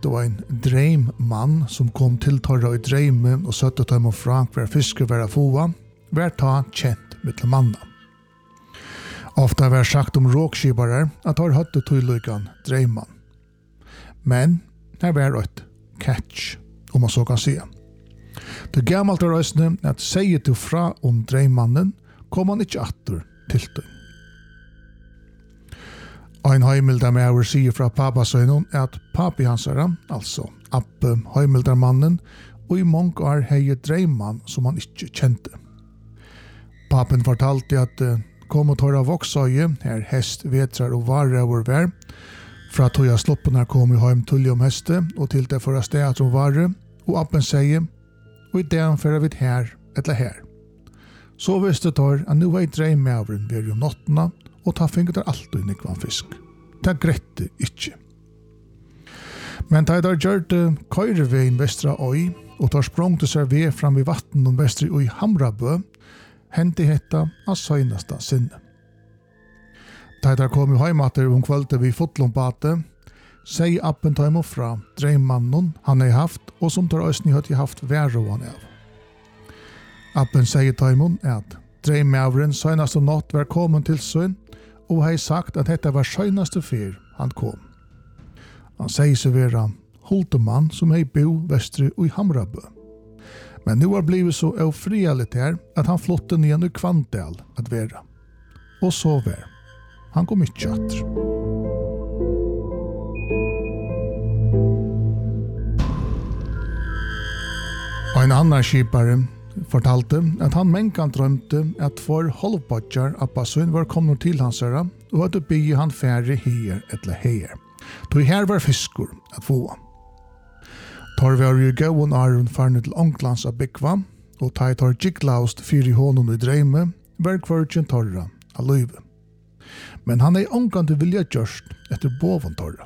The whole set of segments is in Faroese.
møtte en dreimmann som kom til torra i dreimen og søtte dem og frank hver fisker være foa, hver ta kjent mittel manna. Ofta var sagt råkskibare at har høtte tøylykan dreimann. Men her var et catch, om man så kan si. Det gammelt av røysene at sier du fra dreimannen, kom han ikke atter til det. Ein heimildar med over sier fra papasøynen at papi hans altså Abbe heimeldarmannen, og i mange år hei dreimann som han ikke kjente. Papen fortalte at kom og tåra voksøye, her hest, vetrar og varer over vær, fra tøya sloppene kom i heim tullig om heste, og til det for sted at hun varer, og Abben sier, og i det fører vi her, eller her. Så visste tår at nu var dreimævren ved nottene, og ta finget der alltid nikvann fisk. Det grette ikke. Men da der gjør det køyreveien vestra øy, og tar sprungte seg ved fram i vatten og vestre øy Hamrabø, hendte hetta av søgnasta sinne. Da der kom i heimater kvölde vi fotlombate, sier Abben tøymo fra dreimannen han hei haft, og som tar øsni høtt haft væroan av. Abben sier tøymon at dreimævren søgnast og natt var kommet til søgn, og hei sagt at dette var søgnaste fyr han kom. Han sier seg være Holtemann som hei bo vestre i Hamrabø. Men nu har blivit så ofrialigt her at han flotte ned i Kvandal at være. Og så var. Han kom ikke atter. Og en annan skipare fortalte at han mengan drømte at for halvbadjar Abbasøyn var kommet til hans herre, og at bygge han færre her eller her. Tog her var fiskur at få. Tar vi jo gåen Aron farne til Ånglands av Bykva, og tar gikklaust fyri hånden i dreime, var kvartjen torra av løyve. Men han ångande vilja gjørst etter boven torra.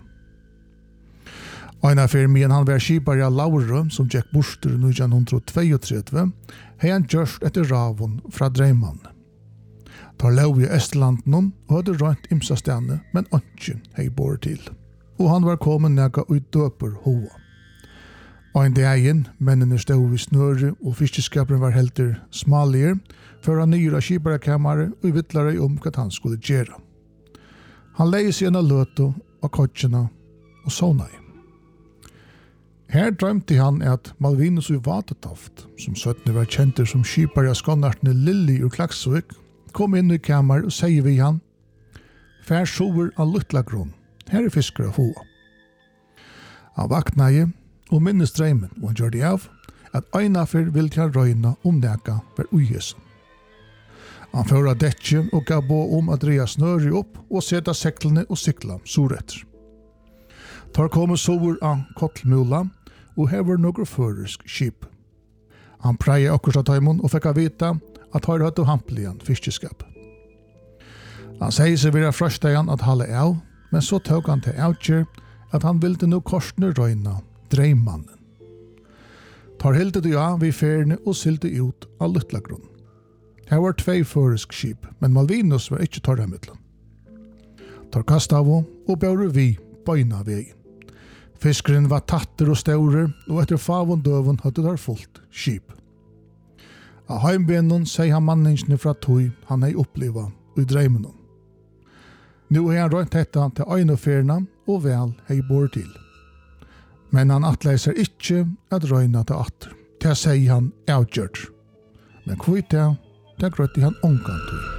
Eina fyrir men han var skipar av Laure, som gikk borster i 1932, hei han gjørst etter ravun fra dreimann. Tar lov i Østlanden og hadde rønt imsa stene, men ønsken hei bor til. Og han var kommet nega ut døper hoa. Ein dagen, mennene stod i snøre, og fiskeskaperen var helter smaligere, før han nyra skiparekammare og vittlare hva han skulle gjøre. Han leie seg en av løto og kotsjena og sånai. Her drømte han at Malvinus og Vatetoft, som 17 var kjenter som skipare av skånartene Lilly ur Klaksvik, kom inn i kammar og sier vi han, «Fær sover av Luttlagrunn, her fiskere av hoa». Han vaknaði og minnes dreimen, og han gjør det av at einafer vil til røyna neka for uihesen. Han føra detje og gav bo at dreia snøri opp og seta seklene og sikla soretter. Tar komme sovur av Kottlmula og hever nokre føresk skip. Han preie akkurat av taimon og fikk vita at har hatt og hampligan fiskeskap. Han sier seg vera frøsteian at halde av, men så tog han til avgjør at han ville no korsne røyna dreimannen. Tar hilde du av vi ferne og silte ut av Luttlagrunn. Her var 2 føresk skip, men Malvinus var ikke torra middelen. Tar kast av og bjør vi bøyna vei. Fiskeren var tatter og staurer, og etter favon døven hadde der fullt skip. Av heimbenen sier han manningsne fra tøy han hei oppliva i dreimenon. Nå har han rønt dette til øyneferna og vel hei bor til. Men han atleiser ikke at røyna til atter. Det sier han avgjørt. Men kvitt det grøtti han ångan til.